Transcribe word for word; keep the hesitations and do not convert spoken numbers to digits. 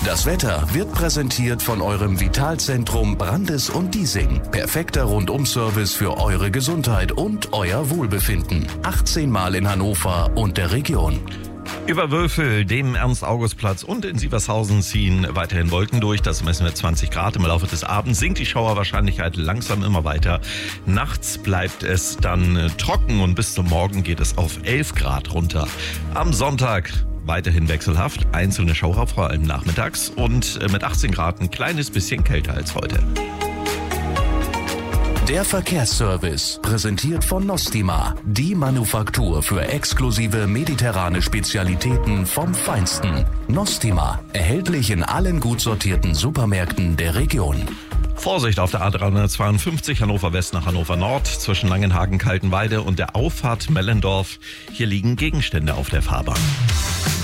Das Wetter wird präsentiert von eurem Vitalzentrum Brandes und Diesing. Perfekter Rundum-Service für eure Gesundheit und euer Wohlbefinden. achtzehn Mal in Hannover und der Region. Über Wölfel, dem Ernst-August-Platz und in Sievershausen ziehen weiterhin Wolken durch. Das messen wir zwanzig Grad. Im Laufe des Abends sinkt die Schauerwahrscheinlichkeit langsam immer weiter. Nachts bleibt es dann trocken und bis zum Morgen geht es auf elf Grad runter. Am Sonntag weiterhin wechselhaft, einzelne Schauer vor allem nachmittags und mit achtzehn Grad ein kleines bisschen kälter als heute. Der Verkehrsservice, präsentiert von Nostima, die Manufaktur für exklusive mediterrane Spezialitäten vom Feinsten. Nostima, erhältlich in allen gut sortierten Supermärkten der Region. Vorsicht auf der A dreihundertzweiundfünfzig Hannover West nach Hannover Nord zwischen Langenhagen, Kaltenweide und der Auffahrt Mellendorf. Hier liegen Gegenstände auf der Fahrbahn.